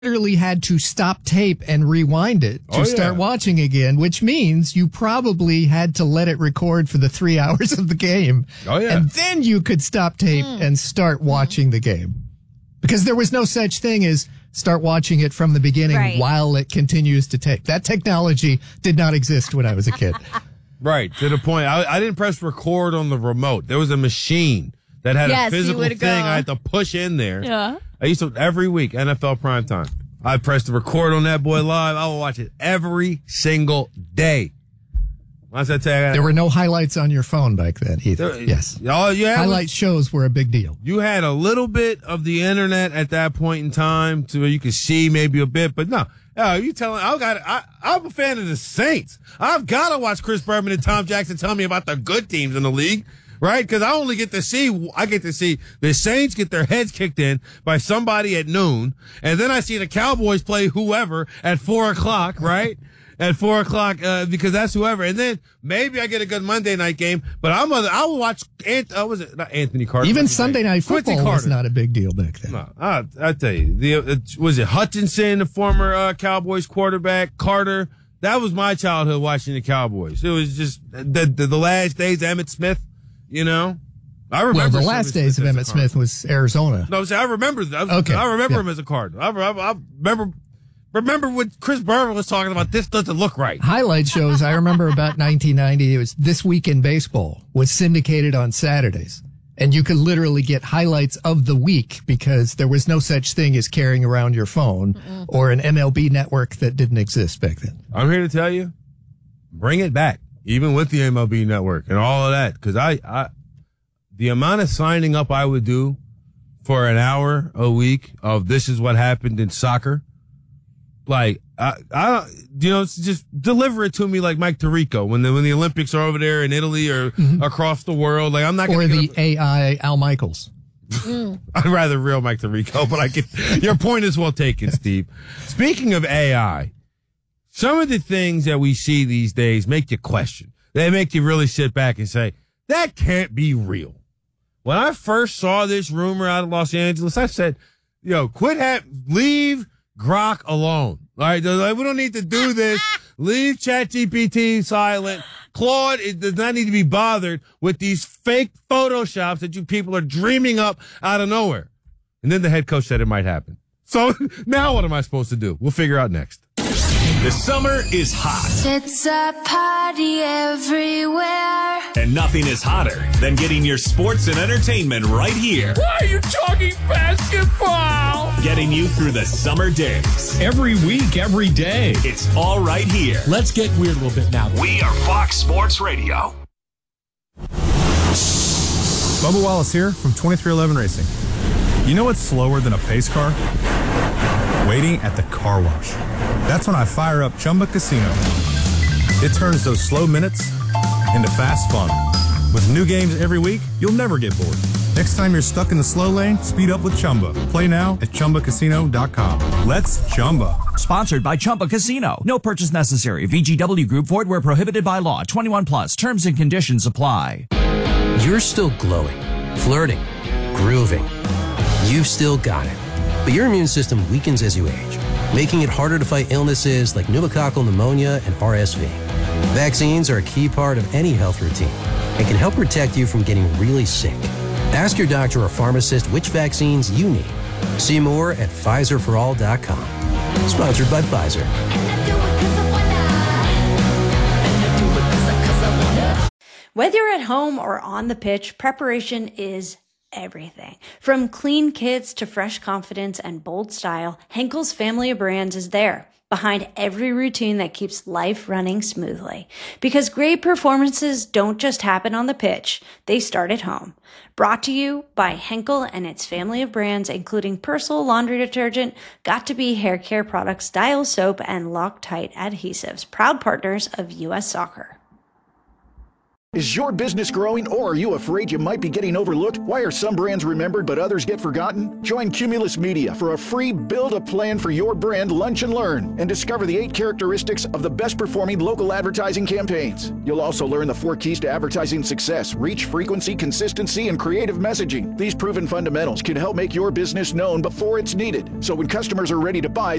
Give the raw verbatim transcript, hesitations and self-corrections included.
literally had to stop tape and rewind it to Oh, start yeah. watching again, which means you probably had to let it record for the three hours of the game. Oh, yeah. And then you could stop tape Mm. and start watching the game. Because there was no such thing as start watching it from the beginning Right. while it continues to tape. That technology did not exist when I was a kid. Right, to the point. I, I didn't press record on the remote. There was a machine that had Yes, a you physical would thing go. I had to push in there. Yeah. I used to, every week, N F L primetime. I pressed the record on that boy live. I will watch it every single day. Once I tell you, There were no highlights on your phone back then either. There- Yes. Oh, yeah. Highlight shows were a big deal. You had a little bit of the internet at that point in time to where you could see maybe a bit, but no. Oh, you telling, I got, I, I'm a fan of the Saints. I've got to watch Chris Berman and Tom Jackson tell me about the good teams in the league, right? Because I only get to see, I get to see the Saints get their heads kicked in by somebody at noon, and then I see the Cowboys play whoever at four o'clock, right? At four o'clock, uh, because that's whoever. And then maybe I get a good Monday night game, but I'm a, I will watch, Ant, uh, was it, not Anthony Carter. Even what's his Sunday name? Night Quincy Football was Carter. not a big deal back then. No, I, I tell you, the uh, was it Hutchinson, the former uh, Cowboys quarterback, Carter. That was my childhood watching the Cowboys. It was just the the, the last days of Emmitt Smith. You know, I remember Well, the Emmitt last days of as a Emmitt Cardinal. Smith was Arizona. No, see, I remember. I, was, Okay, I remember yeah. him as a Cardinal. I, I, I remember. Remember when Chris Berman was talking about this doesn't look right. Highlight shows, I remember about nineteen ninety, it was This Week in Baseball, was syndicated on Saturdays. And you could literally get highlights of the week because there was no such thing as carrying around your phone Mm-mm. or an M L B network that didn't exist back then. I'm here to tell you, bring it back, even with the M L B network and all of that. Because I, I, the amount of signing up I would do for an hour a week of this is what happened in soccer. Like, I, I, you know, it's just deliver it to me like Mike Tirico when the, when the Olympics are over there in Italy or mm-hmm. across the world. Like, I'm not Or going to the A I Al Michaels. I'd rather real Mike Tirico, but I get, your point is well taken, Steve. Speaking of A I, some of the things that we see these days make you question. They make you really sit back and say, that can't be real. When I first saw this rumor out of Los Angeles, I said, yo, quit ha- leave Grok alone. All right, like, we don't need to do this. Leave ChatGPT silent. Claude, it does not need to be bothered with these fake Photoshops that you people are dreaming up out of nowhere. And then the head coach said it might happen. So now what am I supposed to do? We'll figure out next. The summer is hot. It's a party everywhere. And nothing is hotter than getting your sports and entertainment right here. Why are you talking basketball? Getting you through the summer days. Every week, every day. It's all right here. Let's get weird a little bit now. We are Fox Sports Radio. Bubba Wallace here from twenty-three eleven Racing. You know what's slower than a pace car? Waiting at the car wash. That's when I fire up Chumba Casino. It turns those slow minutes into fast fun. With new games every week, you'll never get bored. Next time you're stuck in the slow lane, speed up with Chumba. Play now at Chumba Casino dot com. Let's Chumba. Sponsored by Chumba Casino. No purchase necessary. V G W Group. Void where prohibited by law. twenty-one plus. Terms and conditions apply. You're still glowing, flirting, grooving. You've still got it. But your immune system weakens as you age, making it harder to fight illnesses like pneumococcal pneumonia and R S V. Vaccines are a key part of any health routine and can help protect you from getting really sick. Ask your doctor or pharmacist which vaccines you need. See more at Pfizer for all dot com. Sponsored by Pfizer. Whether you're at home or on the pitch, preparation is everything. From clean kits to fresh confidence and bold style, Henkel's family of brands is there, behind every routine that keeps life running smoothly. Because great performances don't just happen on the pitch, they start at home. Brought to you by Henkel and its family of brands, including Persil laundry detergent, Got2b hair care products, Dial soap, and Loctite adhesives, proud partners of U S Soccer. Is your business growing, or are you afraid you might be getting overlooked? Why are some brands remembered but others get forgotten? Join Cumulus Media for a free Build a Plan for Your Brand Lunch and Learn and discover the eight characteristics of the best performing local advertising campaigns. You'll also learn the four keys to advertising success: reach, frequency, consistency, and creative messaging. These proven fundamentals can help make your business known before it's needed. So when customers are ready to buy,